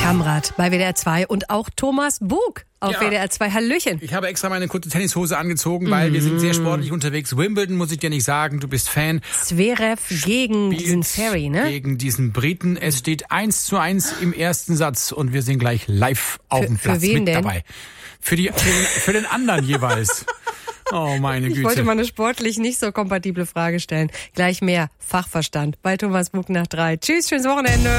Amrat bei WDR 2 und auch Thomas Bug auf WDR 2. Hallöchen. Ich habe extra meine kurze Tennishose angezogen, weil wir sind sehr sportlich unterwegs. Wimbledon, muss ich dir nicht sagen, du bist Fan. Zverev gegen diesen Ferry, ne? Gegen diesen Briten. Es steht 1:1 im ersten Satz und wir sind gleich live auf dem Platz für wen mit denn? dabei. Für den anderen jeweils. Oh, meine Güte. Ich wollte mal eine sportlich nicht so kompatible Frage stellen. Gleich mehr Fachverstand bei Thomas Bug nach 3. Tschüss, schönes Wochenende.